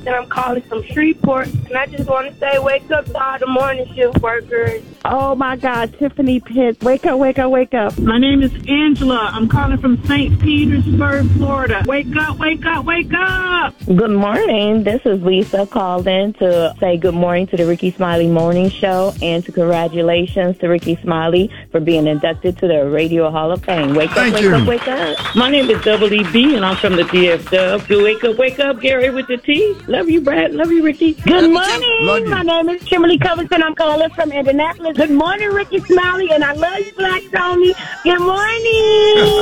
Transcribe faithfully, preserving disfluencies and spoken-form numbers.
and I'm calling from Shreveport. And I just want to say, wake up to all the morning shift workers. Oh, my God, Tiffany Pitts. Wake up, wake up, wake up. My name is Angela. I'm calling from Saint Petersburg, Florida. Wake up, wake up, wake up. Good morning. This is Lisa called in to say good morning to the Ricky Smiley Morning Show and to congratulations to Ricky Smiley for being inducted to the Radio Hall of Fame. Wake Thank up, wake you. up, wake up. My name is Double E B, and I'm from the D F W. Wake up, wake up, Gary with the T. Love you, Brad. Love you, Ricky. Good Love morning. you. My name is Kimberly Covington. I'm calling from Indianapolis. Good morning, Ricky Smiley, and I love you, Black Tony. Good morning.